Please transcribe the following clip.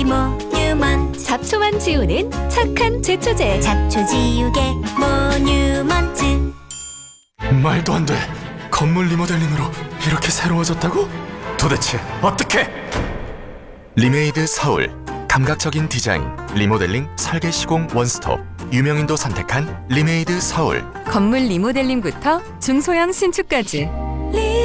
모뉴먼트. 잡초만 지우는 착한 제초제. 잡초지우개 모뉴먼트. 말도 안 돼. 건물 리모델링으로 이렇게 새로워졌다고? 도대체 어떻게? 리메이드 서울. 감각적인 디자인, 리모델링, 설계 시공 원스톱. 유명인도 선택한 리메이드 서울. 건물 리모델링부터 중소형 신축까지.